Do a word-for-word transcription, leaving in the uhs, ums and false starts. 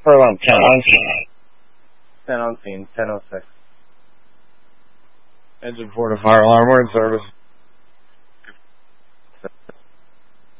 Fire alarm ten on scene. ten on scene, ten oh six. Engine four to fire alarm, we're in service.